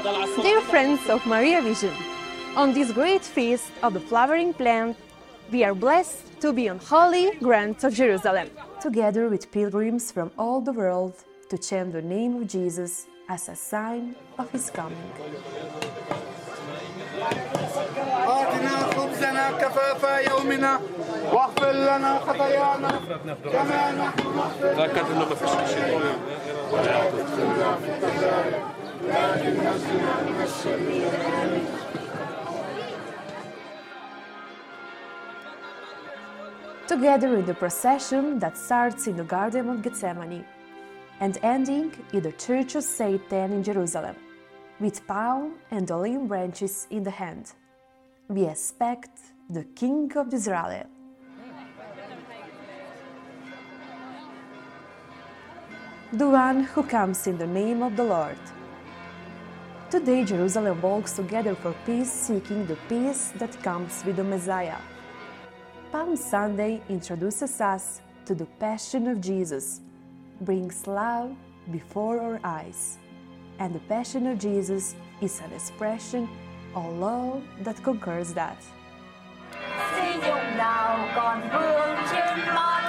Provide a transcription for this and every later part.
Dear friends of Maria Vision, on this great feast of the flowering plant, we are blessed to be on holy ground of Jerusalem, together with pilgrims from all the world to chant the name of Jesus as a sign of his coming. آتنا خبزنا كفاف يومنا واغفر لنا خطايانا كما نحن نغفر تأكد إنه ما فيش شيء. ولا تدخلنا في التجارب لكن نجنا من الشرير آمين. Together in the procession that starts in the Garden of Gethsemane and ending in the Church of Satan in Jerusalem, with palm and olive branches in the hand, we expect the King of Israel. The one who comes in the name of the Lord. Today Jerusalem walks together for peace, seeking the peace that comes with the Messiah. Palm Sunday introduces us to the Passion of Jesus, brings love before our eyes, and the Passion of Jesus is an expression of love that conquers that. Sử dụng nào còn vương trên mắt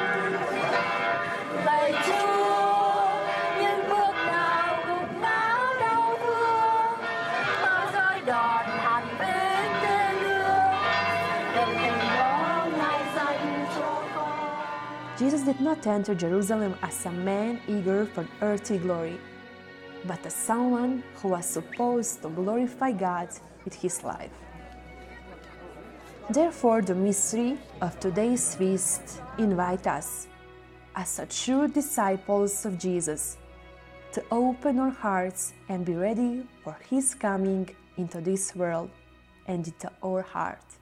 lạy Chúa, những bước nào gục ngã đau thương, bao roi đòn hàn vết tên lương, đồng tình đó ngài dành cho con. Jesus did not enter Jerusalem as a man eager for earthly glory, but as someone who was supposed to glorify God with his life. Therefore, the mystery of today's feast invites us, as a true disciples of Jesus, to open our hearts and be ready for his coming into this world and into our heart.